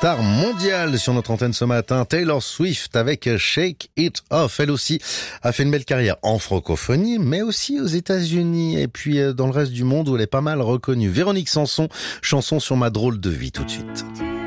star mondiale sur notre antenne ce matin, Taylor Swift avec Shake It Off. Elle aussi a fait une belle carrière en francophonie, mais aussi aux États-Unis et puis dans le reste du monde où elle est pas mal reconnue. Véronique Sanson, chanson sur ma drôle de vie tout de suite.